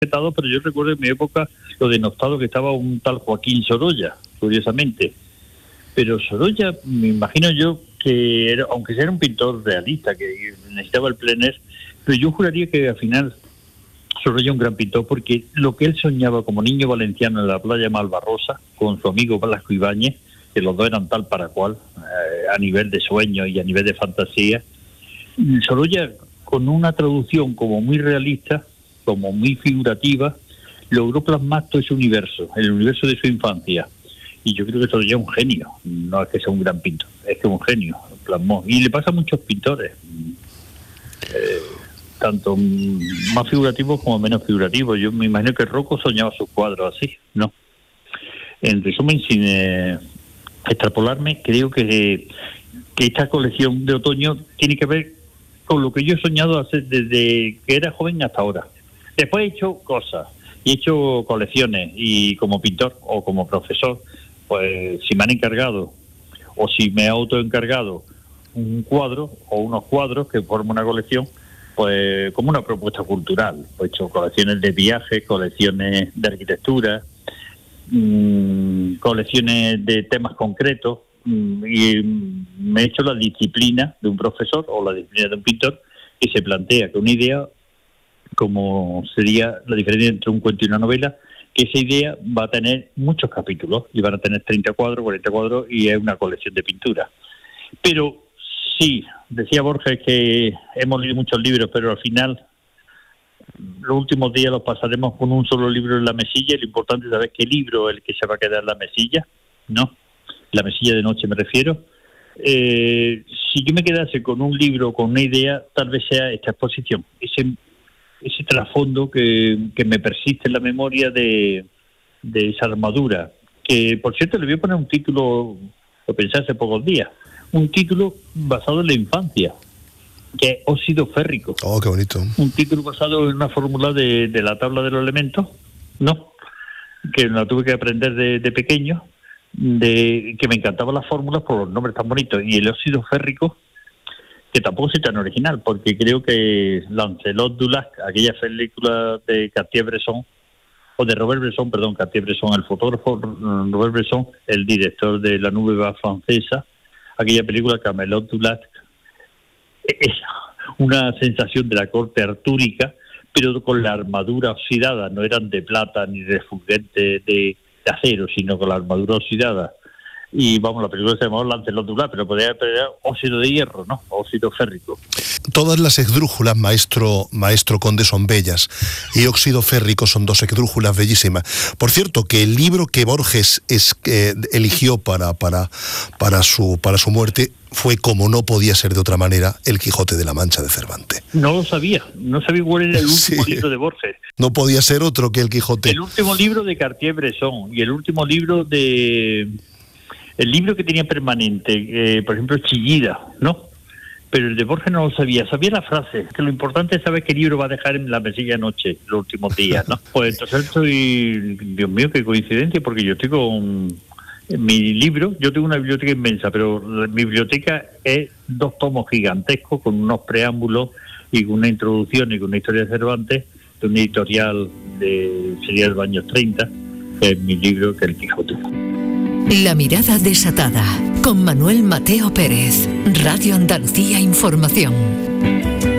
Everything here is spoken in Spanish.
respetado, pero yo recuerdo en mi época lo denostado que estaba un tal Joaquín Sorolla, curiosamente. Pero Sorolla, me imagino yo que era, aunque sea un pintor realista, que necesitaba el plein air, pero yo juraría que al final Sorolla es un gran pintor, porque lo que él soñaba como niño valenciano en la playa Malvarrosa, con su amigo Blasco Ibáñez, que los dos eran tal para cual, a nivel de sueño y a nivel de fantasía, Sorolla, con una traducción como muy realista, como muy figurativa, logró plasmar todo ese universo, el universo de su infancia. Y yo creo que Sorolla es un genio, no es que sea un gran pintor, es que es un genio, plasmó. Y le pasa a muchos pintores, tanto más figurativos como menos figurativos. Yo me imagino que Rocco soñaba sus cuadros así, ¿no? En resumen, sin extrapolarme, creo que esta colección de otoño tiene que ver con lo que yo he soñado hacer desde que era joven hasta ahora. Después he hecho cosas, y he hecho colecciones, y como pintor o como profesor, pues si me han encargado o si me he autoencargado un cuadro o unos cuadros que forman una colección, pues como una propuesta cultural. He hecho colecciones de viajes, colecciones de arquitectura, colecciones de temas concretos, y me he hecho la disciplina de un profesor o la disciplina de un pintor, que se plantea que una idea, como sería la diferencia entre un cuento y una novela, que esa idea va a tener muchos capítulos y van a tener 30 cuadros, 40 cuadros, y es una colección de pintura. Pero sí, decía Borges que hemos leído muchos libros, pero al final los últimos días los pasaremos con un solo libro en la mesilla, y lo importante es saber qué libro es el que se va a quedar en la mesilla, ¿no? La mesilla de noche me refiero. Si yo me quedase con un libro, con una idea, tal vez sea esta exposición, ese trasfondo que me persiste en la memoria de esa armadura, que por cierto le voy a poner un título, lo pensé hace pocos días, un título basado en la infancia, que es óxido férrico. Oh, qué bonito. Un título basado en una fórmula de la tabla de los elementos, ¿no? Que la tuve que aprender de pequeño, que me encantaban las fórmulas por los nombres tan bonitos. Y el óxido férrico, que tampoco es tan original, porque creo que Lancelot Dulac, aquella película de Cartier-Bresson, o de Robert-Bresson, perdón, Cartier-Bresson, el fotógrafo Robert-Bresson, el director de La Nube Va francesa, aquella película Camelot Dulac, es una sensación de la corte artúrica, pero con la armadura oxidada, no eran de plata ni refulgentes de acero, sino con la armadura oxidada. Y vamos, la película se llamaba Lancelot Dulac, pero podría haber óxido de hierro, ¿no? Óxido férrico. Todas las esdrújulas, maestro Conde, son bellas, y óxido férrico son dos esdrújulas bellísimas. Por cierto, que el libro que Borges eligió para su muerte fue, como no podía ser de otra manera, El Quijote de la Mancha de Cervantes. No lo sabía, no sabía cuál era el último libro de Borges. No podía ser otro que El Quijote. El último libro de Cartier-Bresson y el último libro el libro que tenía permanente, por ejemplo, Chillida, ¿no? Pero el de Borges no lo sabía la frase, que lo importante es saber qué libro va a dejar en la mesilla anoche, los últimos días, ¿no? Pues entonces estoy, Dios mío, qué coincidencia, porque yo estoy con mi libro, yo tengo una biblioteca inmensa, pero mi biblioteca es 2 tomos gigantescos con unos preámbulos y con una introducción y con una historia de Cervantes, de un editorial sería de los años 30, que es mi libro, que es El Quijote. La mirada desatada, con Manuel Mateo Pérez, Radio Andalucía Información.